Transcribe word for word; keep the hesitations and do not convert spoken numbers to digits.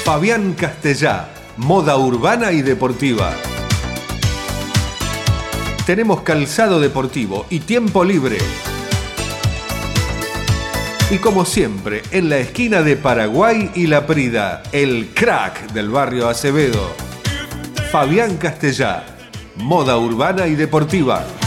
Fabián Castellá, moda urbana y deportiva. Tenemos calzado deportivo y tiempo libre. Y como siempre, en la esquina de Paraguay y La Prida, el crack del barrio Acevedo. Fabián Castellá, moda urbana y deportiva.